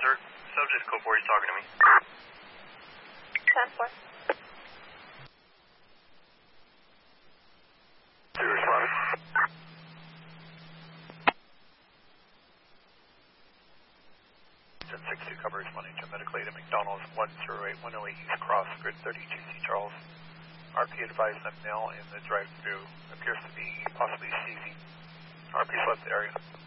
sir. Subject code 4 is talking to me. 10-4. Serious line. 10-6-2 coverage, money to Medicalade at McDonald's 108-108 East Cross, grid 32C Charles. RP advised that male in the drive-thru appears to be possibly seizing. RP's left the area.